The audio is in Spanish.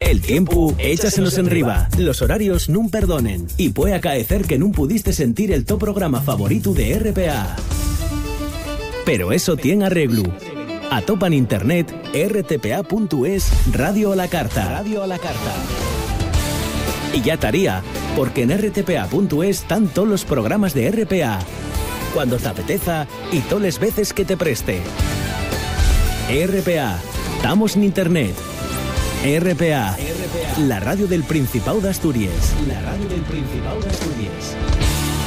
El tiempo, échaselos en riba. Los horarios nun perdonen. Y puede acaecer que nun pudiste sentir el to programa favorito de RPA. Pero eso tiene arreglo. Atopa en internet rtpa.es Radio a la Carta. Y ya estaría, porque en rtpa.es están todos los programas de RPA. Cuando te apeteza y todas las veces que te preste. RPA, estamos en internet. RPA, la radio del Principado de Asturias.